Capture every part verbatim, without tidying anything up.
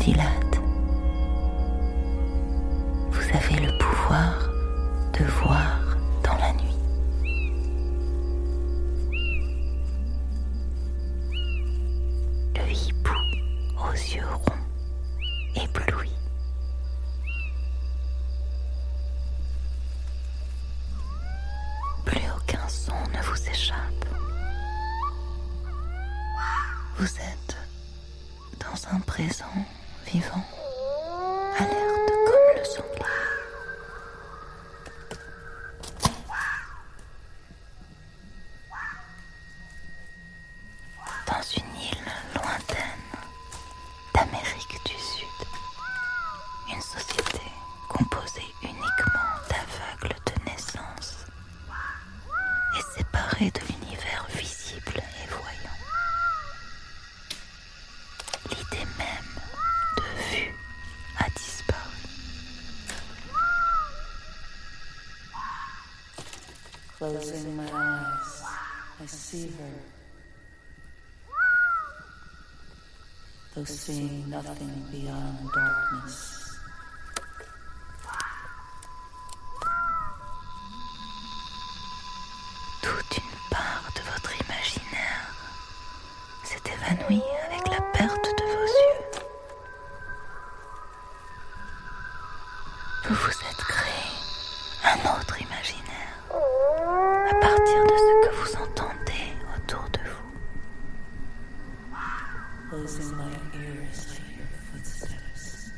dilate. Vous avez le pouvoir de voir dans la nuit. Le hibou aux yeux ronds, éblouis. Plus aucun son ne vous échappe. Vous êtes dans un présent vivant, alerte comme le sanglier. Dans une île lointaine d'Amérique du Sud, une société composée uniquement d'aveugles de naissance et séparée de l'univers visible et voyant. L'idée même de vue a disparu. Closing my eyes, I see her. Though seeing nothing beyond darkness. Toute une part de votre imaginaire s'est évanouie avec la perte de vos yeux. Vous vous êtes créé un autre imaginaire à partir de ce que vous entendez autour de vous. Closing my ears, I hear footsteps,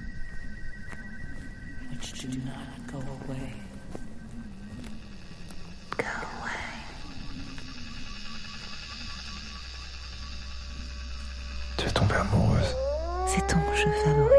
which do not go away. Go away. Tu es tombée amoureuse. C'est ton jeu favori, non ?